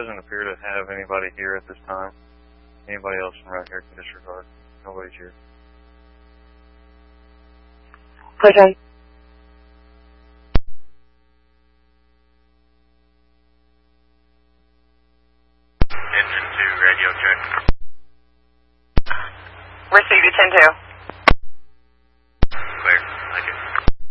doesn't appear to have anybody here at this time. Anybody else from around here can disregard. Nobody's here. Okay. Engine 2, radio check. Receive you 10-2.